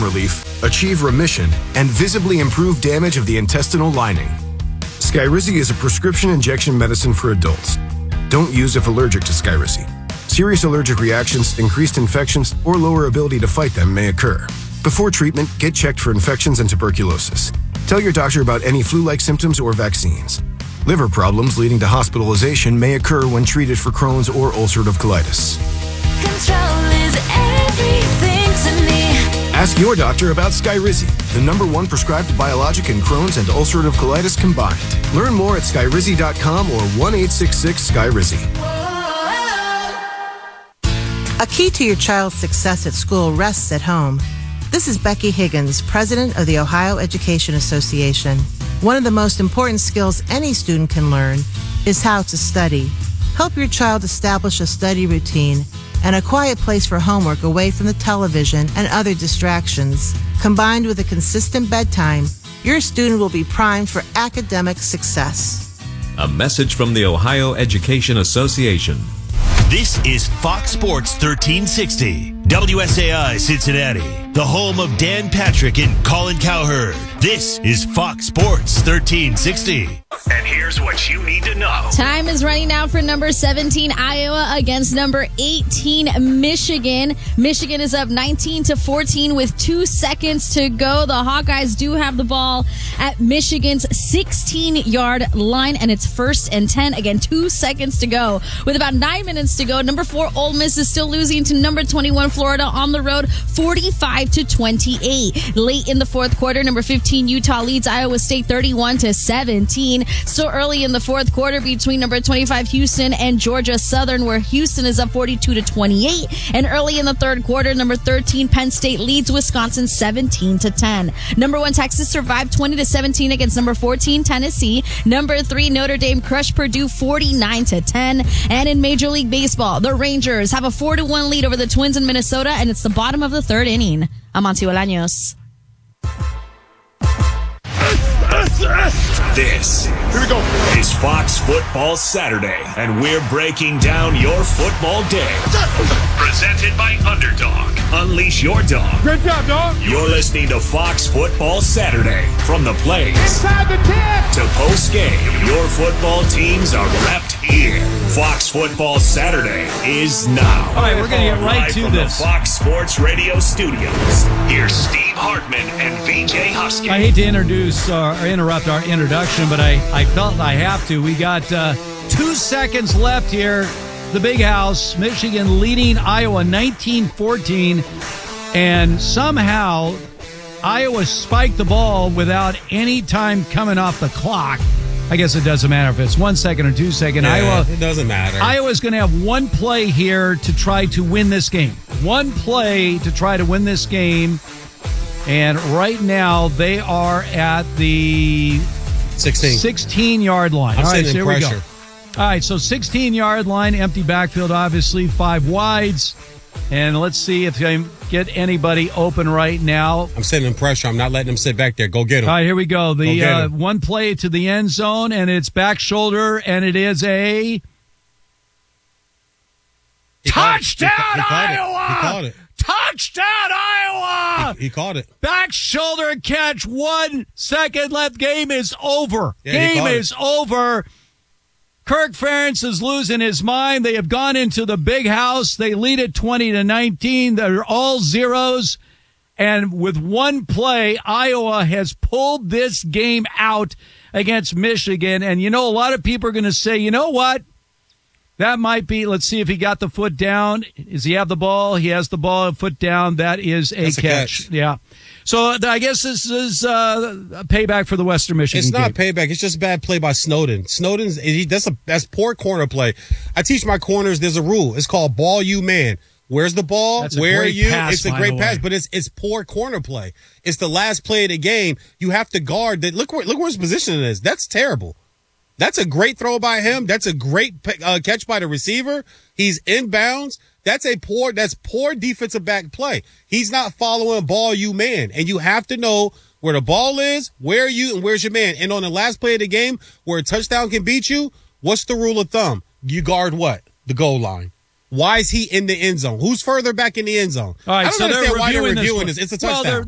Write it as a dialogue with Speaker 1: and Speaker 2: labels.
Speaker 1: relief, achieve remission, and visibly improve damage of the intestinal lining. Skyrizi is a prescription injection medicine for adults. Don't use if allergic to Skyrizi. Serious allergic reactions, increased infections, or lower ability to fight them may occur. Before treatment, get checked for infections and tuberculosis. Tell your doctor about any flu-like symptoms or vaccines. Liver problems leading to hospitalization may occur when treated for Crohn's or ulcerative colitis.
Speaker 2: Control is everything to me.
Speaker 1: Ask your doctor about Skyrizi, the #1 prescribed biologic in Crohn's and ulcerative colitis combined. Learn more at skyrizi.com or 1-866-SKYRIZI.
Speaker 3: A key to your child's success at school rests at home. This is Becky Higgins, president of the Ohio Education Association. One of the most important skills any student can learn is how to study. Help your child establish a study routine and a quiet place for homework away from the television and other distractions. Combined with a consistent bedtime, your student will be primed for academic success.
Speaker 4: A message from the Ohio Education Association.
Speaker 5: This is Fox Sports 1360, WSAI Cincinnati, the home of Dan Patrick and Colin Cowherd. This is Fox Sports 1360.
Speaker 6: And here's what you need to know.
Speaker 7: Time is running out for number 17, Iowa, against number 18, Michigan. Michigan is up 19-14 with 2 seconds to go. The Hawkeyes do have the ball at Michigan's 16-yard line, and it's 1st and 10. Again, 2 seconds to go. With about 9 minutes to go, number 4, Ole Miss is still losing to number 21, Florida, on the road, 45-28. Late in the fourth quarter, number 15, Utah leads Iowa State 31-17. Still early in the fourth quarter between number 25, Houston, and Georgia Southern, where Houston is up 42-28. And early in the third quarter, number 13, Penn State leads Wisconsin 17-10. Number 1, Texas survived 20-17 against number 14, Tennessee. Number 3, Notre Dame crushed Purdue 49-10. And in Major League Baseball, the Rangers have a 4-1 lead over the Twins in Minnesota, and it's the bottom of the third inning. I'm Amancio Bolaños.
Speaker 6: This is Fox Football Saturday, and we're breaking down your football day. Presented by Underdog. Unleash your dog.
Speaker 8: Good job, dog.
Speaker 6: You're listening to Fox Football Saturday. From the plays
Speaker 8: Inside the 10
Speaker 6: to post game, your football teams are wrapped here. Fox Football Saturday is now.
Speaker 9: All right, we're going to get right
Speaker 6: Live
Speaker 9: to
Speaker 6: from
Speaker 9: this.
Speaker 6: the Fox Sports Radio studios. Here's Steve Hartman and VJ Husky.
Speaker 9: I hate to introduce or interrupt our introduction, but I felt I have to. We got 2 seconds left here. The Big House, Michigan leading Iowa 19-14, and somehow Iowa spiked the ball without any time coming off the clock. I guess it doesn't matter if it's 1 second or 2 seconds.
Speaker 10: Yeah, it doesn't matter.
Speaker 9: Iowa's going to have one play here to try to win this game. One play to try to win this game. And right now they are at the 16-yard line.
Speaker 10: I'm
Speaker 9: All right,
Speaker 10: sitting in
Speaker 9: here we
Speaker 10: pressure.
Speaker 9: go. All right, so 16-yard line, empty backfield, obviously, 5 wides. And let's see if they get anybody open right now.
Speaker 10: I'm sitting in pressure. I'm not letting them sit back there. Go get them.
Speaker 9: All right, here we go. The one play to the end zone, and it's back shoulder, and it is a touchdown, Iowa!
Speaker 10: He caught it.
Speaker 9: Touchdown, Iowa!
Speaker 10: He caught it.
Speaker 9: Back shoulder catch, 1 second left. Game is over.
Speaker 10: Yeah,
Speaker 9: Game is over. Kirk Ferentz is losing his mind. They have gone into the Big House. They lead it 20-19. They're all zeros. And with one play, Iowa has pulled this game out against Michigan. And, you know, a lot of people are going to say, you know what? That might be, let's see if he got the foot down. Does he have the ball? He has the ball, foot down. That's a catch. Yeah. So I guess this is a payback for the Western Michigan
Speaker 10: It's not
Speaker 9: game.
Speaker 10: payback. It's just bad play by Snowden. That's poor corner play. I teach my corners, there's a rule. It's called ball you man. Where's the ball?
Speaker 9: That's a
Speaker 10: Where are
Speaker 9: great
Speaker 10: you?
Speaker 9: pass,
Speaker 10: It's a
Speaker 9: by
Speaker 10: great
Speaker 9: the
Speaker 10: pass,
Speaker 9: way.
Speaker 10: but it's poor corner play. It's the last play of the game. You have to guard that. Look where his position is. That's terrible. That's a great throw by him. That's a great catch by the receiver. He's inbounds. That's poor defensive back play. He's not following ball you man. And you have to know where the ball is, where are you, and where's your man. And on the last play of the game where a touchdown can beat you, what's the rule of thumb? You guard what? The goal line. Why is he in the end zone? Who's further back in the end zone?
Speaker 9: All right,
Speaker 10: I don't
Speaker 9: so
Speaker 10: understand
Speaker 9: they're
Speaker 10: why they're
Speaker 9: reviewing
Speaker 10: reviewing
Speaker 9: this.
Speaker 10: It's a touchdown.
Speaker 9: Well,